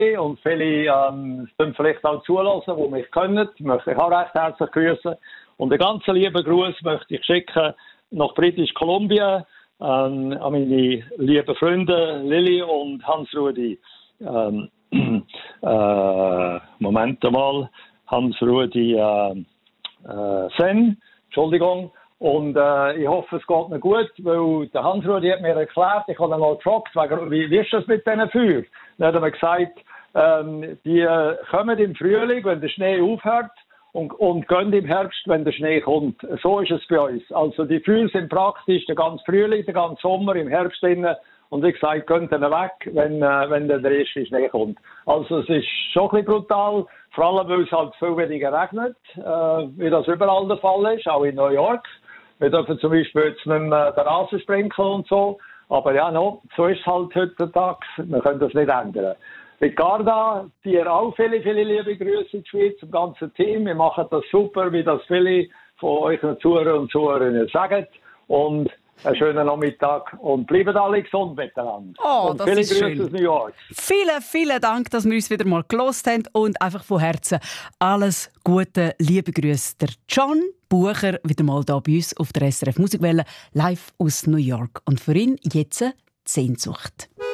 und viele können vielleicht auch zulassen, die mich können. Möchte ich auch recht herzlich grüßen. Und einen ganz lieben Gruß möchte ich schicken nach British Columbia an meine lieben Freunde Lilly und Hans-Rudi. Moment mal, Hans-Rudi Sen, Entschuldigung. Und ich hoffe, es geht mir gut, weil der Hans-Rudi hat mir erklärt, ich habe ihn mal gefragt, wie ist das mit diesen Feuern? Dann hat er mir gesagt, die kommen im Frühling, wenn der Schnee aufhört, und gehen im Herbst, wenn der Schnee kommt. So ist es bei uns. Also die Feuer sind praktisch den ganzen Frühling, den ganzen Sommer, im Herbst drinnen. Und wie gesagt, gehen dann weg, wenn der erste Schnee kommt. Also es ist schon ein bisschen brutal, vor allem weil es halt viel weniger regnet, wie das überall der Fall ist, auch in New York. Wir dürfen zum Beispiel jetzt nicht mehr den Rasen sprenkeln und so. Aber ja, no, so ist es halt heutzutage. Wir können das nicht ändern. Ricarda, dir auch viele, viele liebe Grüße in die Schweiz, zum ganzen Team. Wir machen das super, wie das viele von euch Zuhörer und Zuhörerinnen sagen. Und einen schönen Nachmittag und bleiben alle gesund miteinander. Oh, und das viele ist Grüße schön. aus New York. Vielen, vielen Dank, dass wir uns wieder mal gelost haben und einfach von Herzen alles Gute, liebe Grüße. Der John Bucher wieder mal hier bei uns auf der SRF Musikwelle live aus New York. Und für ihn jetzt die Sehnsucht.